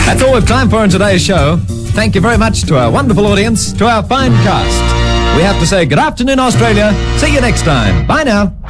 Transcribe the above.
That's all we've time for in today's show. Thank you very much to our wonderful audience, to our fine cast. We have to say good afternoon, Australia. See you next time. Bye now.